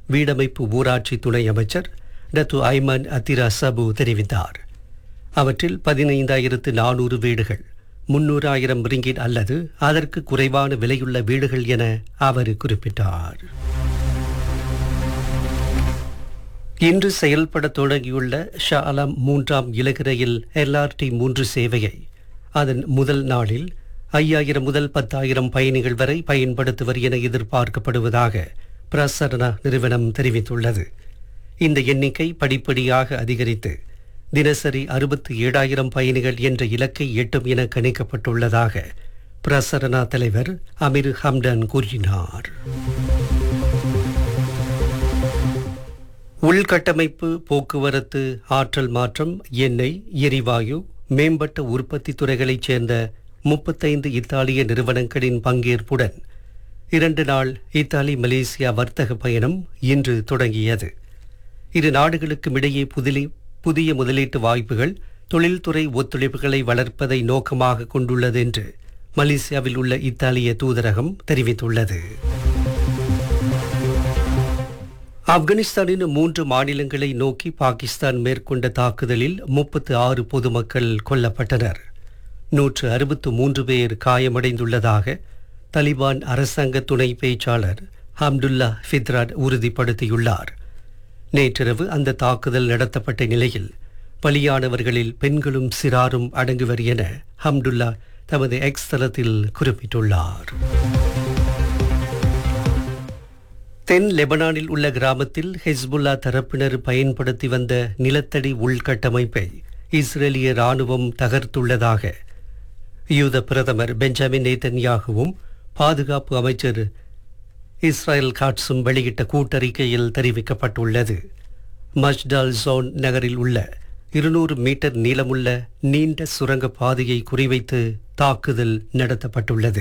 வீடமைப்பு ஊராட்சி துணை அமைச்சர் டத்து ஐமன் அத்திரா சபு தெரிவித்தார். அவற்றில் 15,400 வீடுகள் 300,000 ரிங்கிட் அல்லது அதற்கு குறைவான விலையுள்ள வீடுகள் என அவர் குறிப்பிட்டார். இன்று செயல்பட தொடங்கியுள்ள ஷா ஆலம் 3ஆம் இலகுரையில் LRT 3 சேவையை அதன் முதல் நாளில் 5,000 முதல் 10,000 பயணிகள் வரை பயன்படுத்துவர் என எதிர்பார்க்கப்படுவதாக பிரசரணா நிறுவனம் தெரிவித்துள்ளது. இந்த எண்ணிக்கை படிப்படியாக அதிகரித்து தினசரி 67,000 பயணிகள் என்ற இலக்கை எட்டும் என கணிக்கப்பட்டுள்ளதாக பிரசரணா தலைவர் அமீர் ஹம்டன் கூறினார். உள்கட்டமைப்பு, போக்குவரத்து, ஆற்றல் மாற்றம், எண்ணெய், எரிவாயு, மேம்பட்ட உற்பத்தி துறைகளைச் சேர்ந்த 35 இத்தாலிய நிறுவனங்களின் பங்கேற்புடன் 2 நாள் இத்தாலி மலேசியா வர்த்தக பயணம் இன்று தொடங்கியது. இரு நாடுகளுக்கும் இடையே புதிய முதலீட்டு வாய்ப்புகள், தொழில்துறை ஒத்துழைப்புகளை வளர்ப்பதை நோக்கமாக கொண்டுள்ளது என்று மலேசியாவில் உள்ள இத்தாலிய தூதரகம் தெரிவித்துள்ளது. ஆப்கானிஸ்தானின் 3 மாநிலங்களை நோக்கி பாகிஸ்தான் மேற்கொண்ட தாக்குதலில் 36 பொதுமக்கள் கொல்லப்பட்டனர். 163 பேர் காயமடைந்துள்ளதாக தலிபான் அரசாங்க துணை பேச்சாளர் ஹம்துல்லா ஃபித்ராட் உறுதிப்படுத்தியுள்ளார். நேற்றிரவு அந்த தாக்குதல் நடத்தப்பட்ட நிலையில் பலியானவர்களில் பெண்களும் சிறாரும் அடங்குவர் என ஹம்துல்லா தமது எக்ஸ் தளத்தில் குறிப்பிட்டுள்ளார். தென் லெபனானில் உள்ள கிராமத்தில் ஹெஸ்புல்லா தரப்பினர் பயன்படுத்தி வந்த நிலத்தடி உள்கட்டமைப்பை இஸ்ரேலிய ராணுவம் தகர்த்துள்ளதாக யூத பிரதமர் பெஞ்சமின் நேதன்யாகுவும் பாதுகாப்பு அமைச்சர் இஸ்ரேல் காட்ஸும் வெளியிட்ட கூட்டறிக்கையில் தெரிவிக்கப்பட்டுள்ளது. மஜ்டால் ஜோன் நகரில் உள்ள 200 மீட்டர் நீளமுள்ள நீண்ட சுரங்க பாதையை குறிவைத்து தாக்குதல் நடத்தப்பட்டுள்ளது.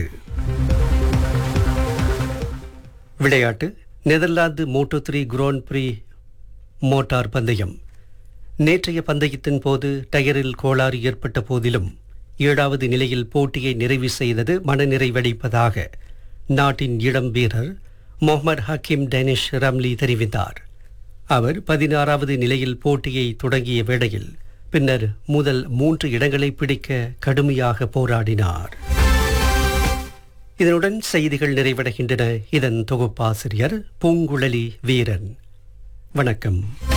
விளையாட்டு. நெதர்லாந்து மோட்டோ3 கிராண்ட் பிரி மோட்டார் பந்தயம். நேற்றைய பந்தயத்தின் போது டயரில் கோளாறு ஏற்பட்ட போதிலும் 7வது நிலையில் போட்டியை நிறைவு செய்தது மனநிறைவளிப்பதாக நாட்டின் இளம் வீரர் முகமது ஹக்கீம் டேனிஷ் ரம்லி தெரிவித்தார். அவர் 16வது நிலையில் போட்டியை தொடங்கிய வேளையில் பின்னர் முதல் 3 இடங்களை பிடிக்க கடுமையாக போராடினார். இதனுடன் செய்திகள் நிறைவடைகின்றன. இதன் தொகுப்பாசிரியர் பூங்குழலி வீரன். வணக்கம்.